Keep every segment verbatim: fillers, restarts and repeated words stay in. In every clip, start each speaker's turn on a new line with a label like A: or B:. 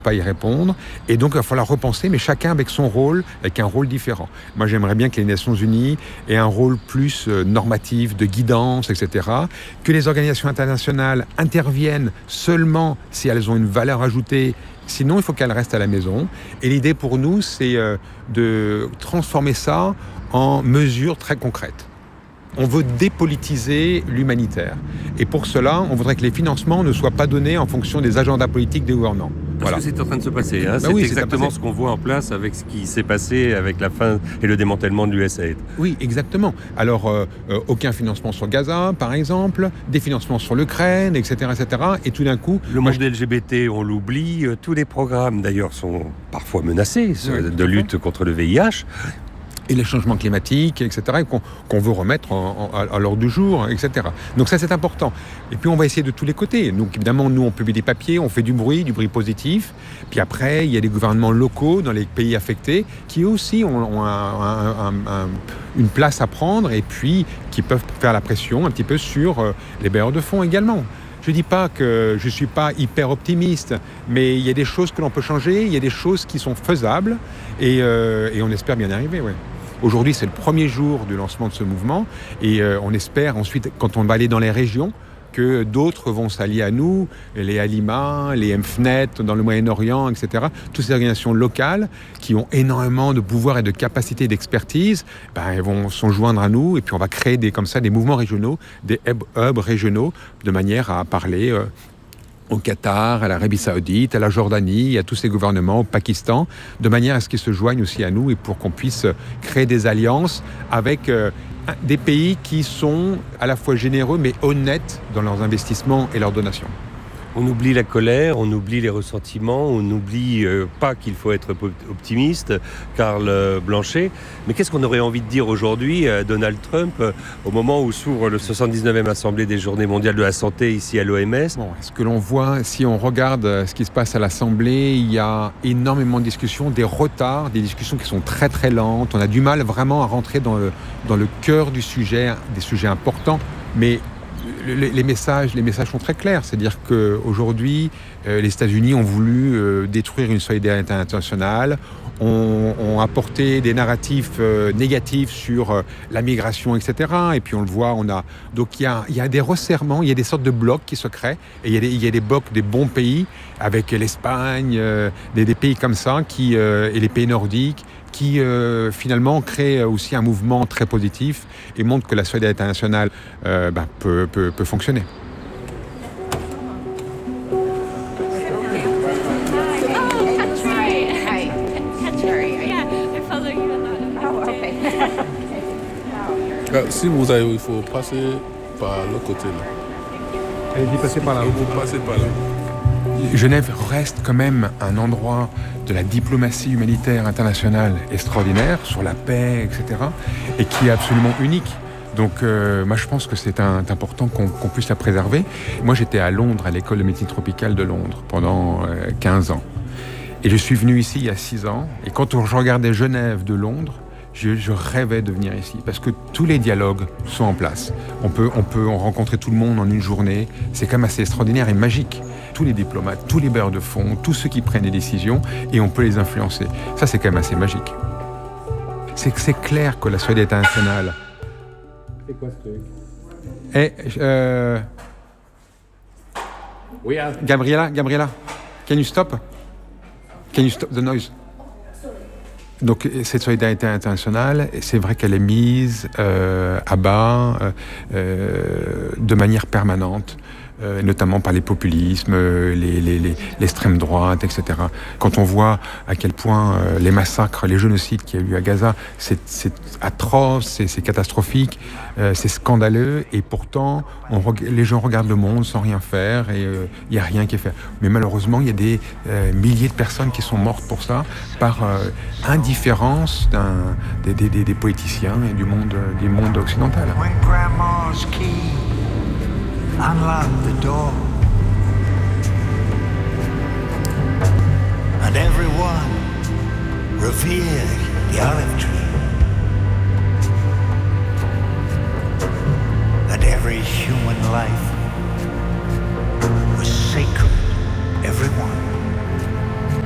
A: pas y répondre, et donc il va falloir repenser, mais chacun avec son rôle, avec un rôle différent. Moi, j'aimerais bien que les Nations Unies aient un rôle plus euh, normatif, de guidance, et cetera, que les organisations internationales interviennent seulement si elles ont une valeur ajoutée, sinon il faut qu'elles restent à la maison. Et l'idée pour nous, c'est euh, de transformer ça en mesures très concrètes. On veut dépolitiser l'humanitaire. Et pour cela, on voudrait que les financements ne soient pas donnés en fonction des agendas politiques des gouvernants.
B: Parce voilà. que c'est en train de se passer. Hein.
A: Bah
B: c'est
A: oui,
B: exactement
A: c'est
B: ce qu'on voit en place avec ce qui s'est passé avec la fin et le démantèlement de l'U S A I D.
A: Oui, exactement. Alors, euh, euh, aucun financement sur Gaza, par exemple, des financements sur l'Ukraine, et cetera, et cetera. Et tout d'un coup...
B: Le monde je... L G B T, on l'oublie. Tous les programmes, d'ailleurs, sont parfois menacés oui, de lutte contre le V I H.
A: Et les changements climatiques, et cetera, qu'on, qu'on veut remettre en, en, à l'ordre du jour, et cetera. Donc ça, c'est important. Et puis, on va essayer de tous les côtés. Donc, évidemment, nous, on publie des papiers, on fait du bruit, du bruit positif. Puis après, il y a des gouvernements locaux dans les pays affectés qui aussi ont, ont un, un, un, un, une place à prendre et puis qui peuvent faire la pression un petit peu sur les bailleurs de fonds également. Je ne dis pas que je ne suis pas hyper optimiste, mais il y a des choses que l'on peut changer, il y a des choses qui sont faisables et, euh, et on espère bien y arriver, ouais. Aujourd'hui, c'est le premier jour du lancement de ce mouvement et euh, on espère ensuite, quand on va aller dans les régions, que d'autres vont s'allier à nous, les Halima, les M F N E T dans le Moyen-Orient, et cetera. Toutes ces organisations locales qui ont énormément de pouvoir et de capacité d'expertise, ben, elles vont s'en joindre à nous et puis on va créer des, comme ça des mouvements régionaux, des hubs, hubs régionaux, de manière à parler euh, au Qatar, à l'Arabie Saoudite, à la Jordanie, à tous ces gouvernements, au Pakistan, de manière à ce qu'ils se joignent aussi à nous et pour qu'on puisse créer des alliances avec euh, des pays qui sont à la fois généreux mais honnêtes dans leurs investissements et leurs donations.
B: On oublie la colère, on oublie les ressentiments, on n'oublie euh, pas qu'il faut être optimiste, Karl Blanchet. Mais qu'est-ce qu'on aurait envie de dire aujourd'hui à Donald Trump euh, au moment où s'ouvre le soixante-dix-neuvième Assemblée des Journées mondiales de la santé ici à l'O M S ?
A: Bon, ce que l'on voit, si on regarde ce qui se passe à l'Assemblée, il y a énormément de discussions, des retards, des discussions qui sont très très lentes. On a du mal vraiment à rentrer dans le, dans le cœur du sujet, des sujets importants, mais les messages, les messages sont très clairs. C'est-à-dire qu'aujourd'hui, euh, les États-Unis ont voulu euh, détruire une solidarité internationale, ont, ont apporté des narratifs euh, négatifs sur euh, la migration, et cetera. Et puis on le voit, on a donc il y a, il y a des resserrements, il y a des sortes de blocs qui se créent. Et il y a des, il y a des blocs des bons pays avec l'Espagne, euh, des, des pays comme ça, qui euh, et les pays nordiques, qui euh, finalement crée aussi un mouvement très positif et montre que la solidarité internationale euh, bah, peut, peut, peut fonctionner.
C: Si vous avez, il faut passer par l'autre côté là.
A: Allez-y, passez par là.
C: Vous passez par là.
A: Genève reste quand même un endroit de la diplomatie humanitaire internationale extraordinaire, sur la paix, et cetera, et qui est absolument unique. Donc euh, moi je pense que c'est un, important qu'on, qu'on puisse la préserver. Moi j'étais à Londres, à l'école de médecine tropicale de Londres, pendant euh, quinze ans. Et je suis venu ici il y a six ans, et quand je regardais Genève de Londres, Je, je rêvais de venir ici parce que tous les dialogues sont en place. On peut, on peut rencontrer tout le monde en une journée. C'est quand même assez extraordinaire et magique. Tous les diplomates, tous les bailleurs de fonds, tous ceux qui prennent des décisions et on peut les influencer. Ça, c'est quand même assez magique. C'est, c'est clair que la solidarité internationale... C'est quoi ce truc ? Eh, euh... Oui, hein. Gabriela, Gabriela, can you stop? Can you stop the noise? Donc cette solidarité internationale, c'est vrai qu'elle est mise euh, à bas euh, euh, de manière permanente, euh, notamment par les populismes, les, les, les, l'extrême droite, et cetera. Quand on voit à quel point euh, les massacres, les génocides qu'il y a eu à Gaza, c'est, c'est atroce, c'est, c'est catastrophique, euh, c'est scandaleux, et pourtant on, les gens regardent le monde sans rien faire, et il euh, n'y a rien qui est fait. Mais malheureusement, il y a des euh, milliers de personnes qui sont mortes pour ça, par euh, indifférence d'un, des, des, des, des politiciens et du monde, du monde occidental.
D: When grandma's key unlocked the door and everyone revered the olive tree and every human life was sacred, everyone.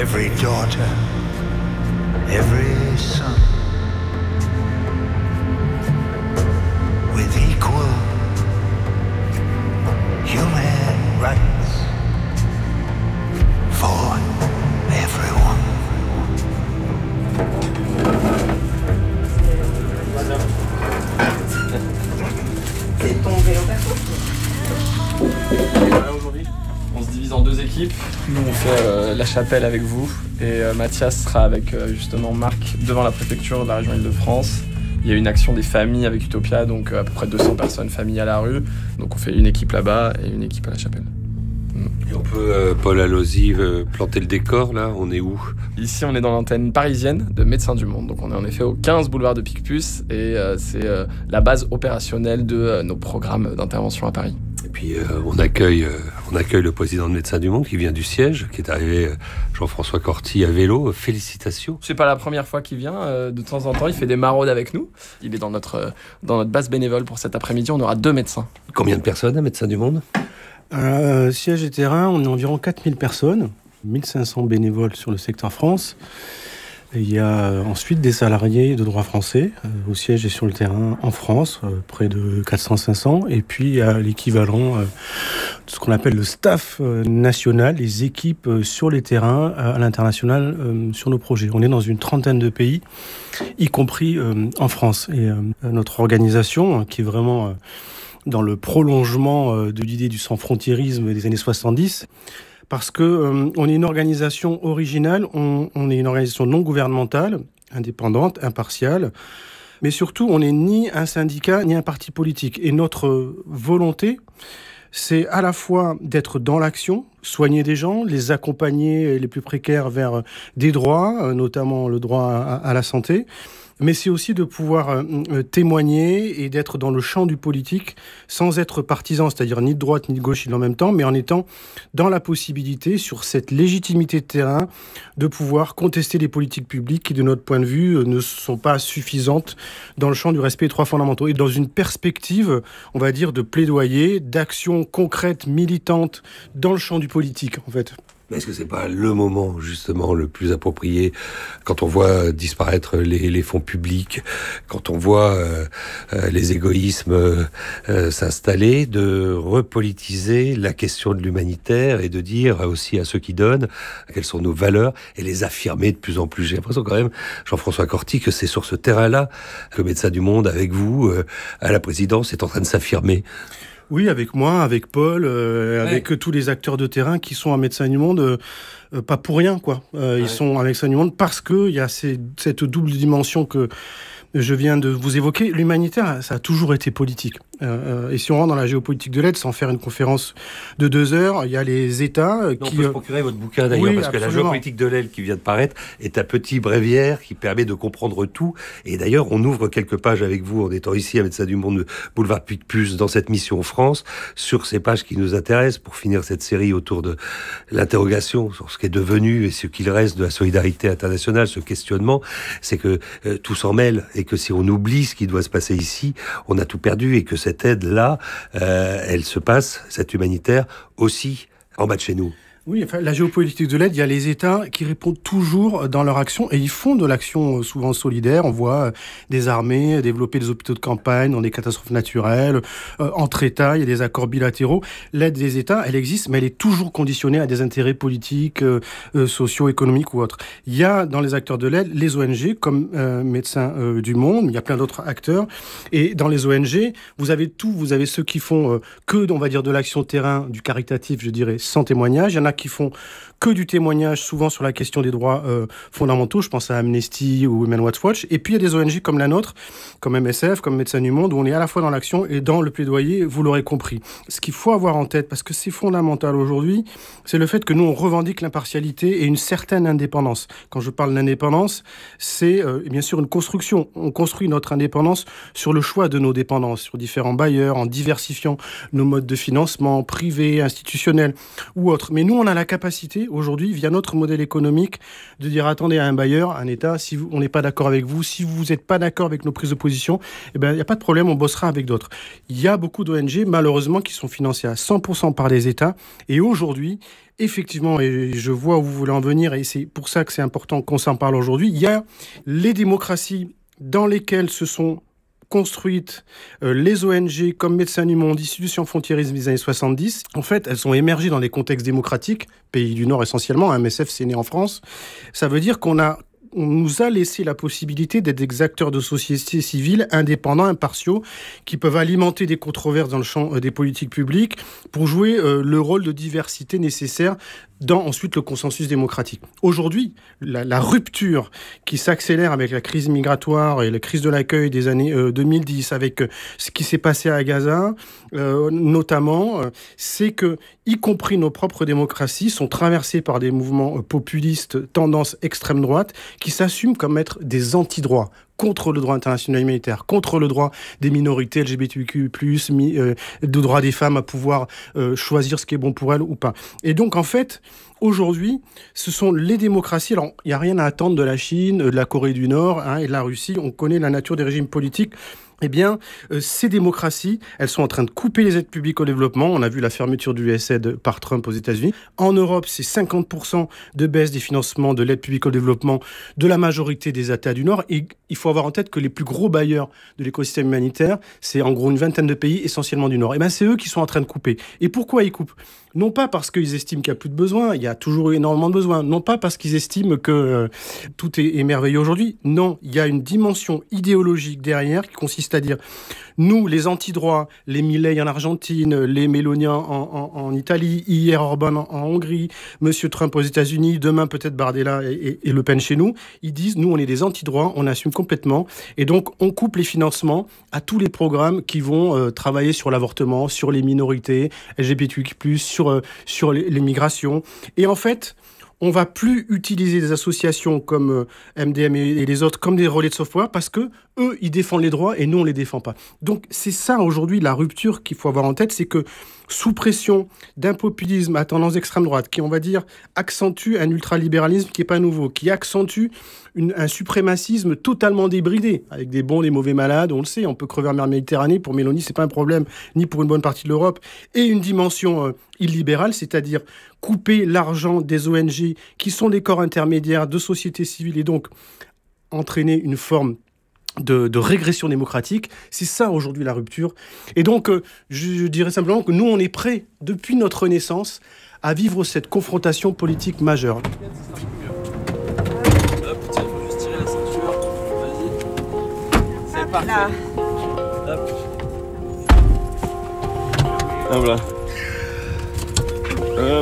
D: every daughter, every son, with equal human rights for everyone.
E: C'est ton vélo perso?
F: Voilà, aujourd'hui, on se divise en deux équipes. Nous, on fait euh, la chapelle avec vous et euh, Mathias sera avec euh, justement Marc devant la préfecture de la région Île-de-France. Il y a une action des familles avec Utopia, donc euh, à peu près deux cents personnes, familles à la rue. Donc on fait une équipe là-bas et une équipe à la chapelle.
B: Et on peut, euh, Paul Allozy, euh, planter le décor, là, on est où?
F: Ici, on est dans l'antenne parisienne de Médecins du Monde. Donc on est en effet au quinze boulevard de Picpus et euh, c'est euh, la base opérationnelle de euh, nos programmes d'intervention à Paris.
B: Et puis euh, on, accueille, euh, on accueille le président de Médecins du Monde qui vient du siège, qui est arrivé, euh, Jean-François Corti, à vélo. Félicitations.
F: C'est pas la première fois qu'il vient. Euh, de temps en temps, il fait des maraudes avec nous. Il est dans notre, euh, dans notre base bénévole pour cet après-midi. On aura deux médecins.
B: Combien de personnes à Médecins du Monde?
G: Euh, siège et terrain, on est environ quatre mille personnes, mille cinq cents bénévoles sur le secteur France. Et il y a ensuite des salariés de droit français euh, au siège et sur le terrain en France, euh, près de quatre cents à cinq cents. Et puis il y a l'équivalent euh, de ce qu'on appelle le staff euh, national, les équipes euh, sur les terrains euh, à l'international euh, sur nos projets. On est dans une trentaine de pays, y compris euh, en France. Et euh, notre organisation, qui est vraiment... Euh, dans le prolongement de l'idée du sans-frontiérisme des années soixante-dix, parce que euh, on est une organisation originale, on, on est une organisation non gouvernementale, indépendante, impartiale, mais surtout on n'est ni un syndicat ni un parti politique. Et notre volonté, c'est à la fois d'être dans l'action, soigner des gens, les accompagner les plus précaires vers des droits, notamment le droit à, à la santé, mais c'est aussi de pouvoir euh, témoigner et d'être dans le champ du politique sans être partisan, c'est-à-dire ni de droite ni de gauche en même temps, mais en étant dans la possibilité, sur cette légitimité de terrain, de pouvoir contester les politiques publiques qui, de notre point de vue, euh, ne sont pas suffisantes dans le champ du respect des droits fondamentaux. Et dans une perspective, on va dire, de plaidoyer, d'action concrète, militante, dans le champ du politique, en fait.
B: Mais est-ce que c'est pas le moment, justement, le plus approprié, quand on voit disparaître les, les fonds publics, quand on voit euh, euh, les égoïsmes euh, s'installer, de repolitiser la question de l'humanitaire et de dire aussi à ceux qui donnent quelles sont nos valeurs et les affirmer de plus en plus. J'ai l'impression quand même, Jean-François Corti, que c'est sur ce terrain-là que Médecins du Monde, avec vous, euh, à la présidence, est en train de s'affirmer.
G: Oui, avec moi, avec Paul, euh, ouais. avec euh, tous les acteurs de terrain qui sont à Médecins du Monde, euh, euh, pas pour rien, quoi. Euh, ouais. Ils sont à Médecins du Monde parce qu'il y a ces, cette double dimension que je viens de vous évoquer. L'humanitaire, ça a toujours été politique. Euh, et si on rentre dans la géopolitique de l'aide, sans faire une conférence de deux heures, il y a les États
B: non,
G: qui...
B: On peut se procurer votre bouquin d'ailleurs, oui, parce absolument. Que la géopolitique de l'aide qui vient de paraître est un petit bréviaire qui permet de comprendre tout. Et d'ailleurs, on ouvre quelques pages avec vous en étant ici à Médecins du Monde, boulevard Picpus, dans cette mission France, sur ces pages qui nous intéressent pour finir cette série autour de l'interrogation sur ce qui est devenu et ce qu'il reste de la solidarité internationale, ce questionnement, c'est que euh, tout s'en mêle et que si on oublie ce qui doit se passer ici, on a tout perdu et que cette aide-là, euh, elle se passe, cette humanitaire, aussi en bas de chez nous.
G: Oui, enfin, la géopolitique de l'aide, il y a les États qui répondent toujours dans leur action et ils font de l'action souvent solidaire. On voit des armées développer des hôpitaux de campagne dans des catastrophes naturelles. Euh, entre États, il y a des accords bilatéraux. L'aide des États, elle existe, mais elle est toujours conditionnée à des intérêts politiques, euh, euh, sociaux, économiques ou autres. Il y a dans les acteurs de l'aide les O N G comme euh, Médecins euh, du Monde. Il y a plein d'autres acteurs. Et dans les O N G, vous avez tout. Vous avez ceux qui font euh, que, on va dire, de l'action terrain, du caritatif, je dirais, sans témoignage. Il y en a qui font que du témoignage, souvent sur la question des droits euh, fondamentaux. Je pense à Amnesty ou Human Rights Watch. Et puis, il y a des O N G comme la nôtre, comme M S F, comme Médecins du Monde, où on est à la fois dans l'action et dans le plaidoyer, vous l'aurez compris. Ce qu'il faut avoir en tête, parce que c'est fondamental aujourd'hui, c'est le fait que nous, on revendique l'impartialité et une certaine indépendance. Quand je parle d'indépendance, c'est euh, bien sûr une construction. On construit notre indépendance sur le choix de nos dépendances, sur différents bailleurs, en diversifiant nos modes de financement, privés, institutionnels ou autres. Mais nous, on a la capacité, aujourd'hui, via notre modèle économique, de dire, attendez, à un bailleur, un État, si vous, on n'est pas d'accord avec vous, si vous n'êtes pas d'accord avec nos prises de position, eh ben, il n'y a pas de problème, on bossera avec d'autres. Il y a beaucoup d'O N G, malheureusement, qui sont financées à cent pour cent par les États. Et aujourd'hui, effectivement, et je vois où vous voulez en venir, et c'est pour ça que c'est important qu'on s'en parle aujourd'hui, il y a les démocraties dans lesquelles se sont construites euh, les O N G comme Médecins du Monde, Institutions Frontières des années soixante-dix. En fait, elles sont émergées dans des contextes démocratiques, pays du Nord essentiellement, M S F c'est né en France. Ça veut dire qu'on a on nous a laissé la possibilité d'être des acteurs de société civile indépendants, impartiaux, qui peuvent alimenter des controverses dans le champ euh, des politiques publiques pour jouer euh, le rôle de diversité nécessaire dans ensuite le consensus démocratique. Aujourd'hui, la, la rupture qui s'accélère avec la crise migratoire et la crise de l'accueil des années euh, deux mille dix, avec euh, ce qui s'est passé à Gaza, euh, notamment, euh, c'est que, y compris nos propres démocraties, sont traversées par des mouvements euh, populistes, tendance extrême droite, qui s'assument comme être des antidroits contre le droit international humanitaire, contre le droit des minorités L G B T Q plus, mi, euh, le droit des femmes à pouvoir euh, choisir ce qui est bon pour elles ou pas. Et donc, en fait, aujourd'hui, ce sont les démocraties. Alors, il n'y a rien à attendre de la Chine, de la Corée du Nord hein, et de la Russie. On connaît la nature des régimes politiques. Eh bien, euh, ces démocraties, elles sont en train de couper les aides publiques au développement. On a vu la fermeture du U S A I D par Trump aux États-Unis. En Europe, c'est cinquante pour cent de baisse des financements de l'aide publique au développement de la majorité des États du Nord. Et il faut avoir en tête que les plus gros bailleurs de l'écosystème humanitaire, c'est en gros une vingtaine de pays, essentiellement du Nord. Et bien, c'est eux qui sont en train de couper. Et pourquoi ils coupent ? Non pas parce qu'ils estiment qu'il n'y a plus de besoins, il y a toujours énormément de besoins. Non pas parce qu'ils estiment que euh, tout est, est merveilleux aujourd'hui. Non, il y a une dimension idéologique derrière qui consiste à dire nous, les antidroits, les Milei en Argentine, les Meloni en, en, en Italie, hier Orban en, en Hongrie, Monsieur Trump aux États-Unis, demain peut-être Bardella et, et, et Le Pen chez nous, ils disent nous, on est des antidroits, on assume complètement. Et donc, on coupe les financements à tous les programmes qui vont euh, travailler sur l'avortement, sur les minorités, L G B T Q plus, sur, euh, sur les, les migrations. Et en fait, on va plus utiliser des associations comme euh, M D M et, et les autres comme des relais de soft power parce que eux, ils défendent les droits et nous, on les défend pas. Donc, c'est ça aujourd'hui la rupture qu'il faut avoir en tête, c'est que sous pression d'un populisme à tendance extrême droite qui, on va dire, accentue un ultralibéralisme qui est pas nouveau, qui accentue une, un suprémacisme totalement débridé, avec des bons, des mauvais malades, on le sait, on peut crever en mer Méditerranée, pour Mélanie, c'est pas un problème, ni pour une bonne partie de l'Europe, et une dimension euh, illibérale, c'est-à-dire couper l'argent des O N G qui sont des corps intermédiaires de société civile et donc entraîner une forme De, de régression démocratique. C'est ça aujourd'hui la rupture. Et donc, euh, je, je dirais simplement que nous, on est prêts, depuis notre naissance, à vivre cette confrontation politique majeure.
F: Hop, tiens, il faut juste tirer la ceinture. Vas-y. C'est
E: Hop
F: parti.
E: là.
F: Hop. Hop là. Hop.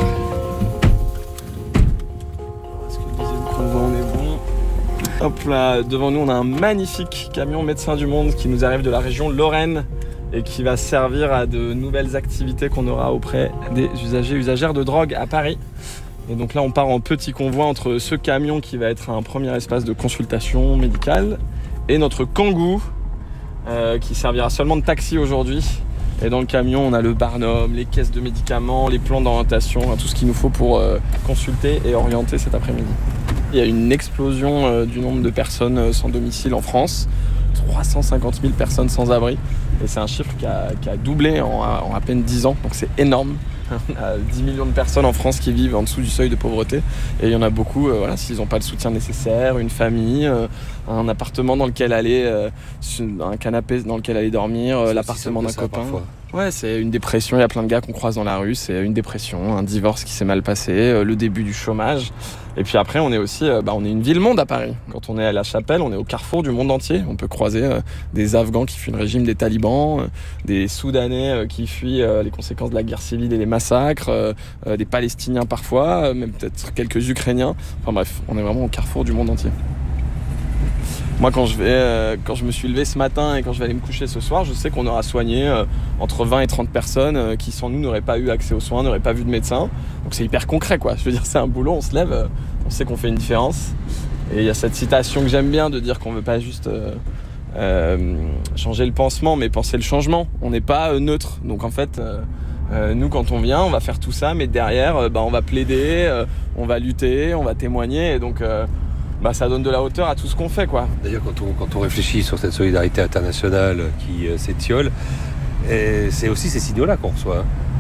F: Est-ce que le deuxième convoi, on est bon ? Hop là, devant nous on a un magnifique camion Médecins du Monde qui nous arrive de la région Lorraine et qui va servir à de nouvelles activités qu'on aura auprès des usagers et usagères de drogue à Paris. Et donc là on part en petit convoi entre ce camion qui va être un premier espace de consultation médicale et notre Kangoo euh, qui servira seulement de taxi aujourd'hui. Et dans le camion on a le Barnum, les caisses de médicaments, les plans d'orientation, tout ce qu'il nous faut pour euh, consulter et orienter cet après-midi. Il y a une explosion euh, du nombre de personnes euh, sans domicile en France, trois cent cinquante mille personnes sans abri, et c'est un chiffre qui a, qui a doublé en, en à peine dix ans, donc c'est énorme. On a dix millions de personnes en France qui vivent en dessous du seuil de pauvreté, et il y en a beaucoup, euh, voilà, s'ils n'ont pas le soutien nécessaire, une famille, euh, un appartement dans lequel aller, euh, un canapé dans lequel aller dormir, euh, l'appartement d'un copain. Ouais, c'est une dépression, il y a plein de gars qu'on croise dans la rue, c'est une dépression, un divorce qui s'est mal passé, euh, le début du chômage. Et puis après, on est aussi, euh, bah, on est une ville-monde à Paris. Quand on est à La Chapelle, on est au carrefour du monde entier. On peut croiser euh, des Afghans qui fuient le régime des talibans, euh, des Soudanais euh, qui fuient euh, les conséquences de la guerre civile et les massacres, euh, euh, des Palestiniens parfois, euh, même peut-être quelques Ukrainiens. Enfin bref, on est vraiment au carrefour du monde entier. Moi, quand je, vais, euh, quand je me suis levé ce matin et quand je vais aller me coucher ce soir, je sais qu'on aura soigné euh, entre vingt et trente personnes euh, qui, sans nous, n'auraient pas eu accès aux soins, n'auraient pas vu de médecin. Donc c'est hyper concret, quoi. Je veux dire, c'est un boulot, on se lève, euh, on sait qu'on fait une différence. Et il y a cette citation que j'aime bien de dire qu'on ne veut pas juste euh, euh, changer le pansement, mais penser le changement. On n'est pas euh, neutre. Donc en fait, euh, euh, nous, quand on vient, on va faire tout ça, mais derrière, euh, bah, on va plaider, euh, on va lutter, on va témoigner. Et donc... Euh, Bah, ça donne de la hauteur à tout ce qu'on fait, quoi.
B: D'ailleurs, quand on, quand on réfléchit sur cette solidarité internationale qui euh, s'étiole, et c'est aussi ces signaux-là qu'on reçoit.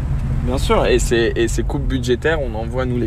F: Bien sûr, et ces, et ces coupes budgétaires, on en voit nous les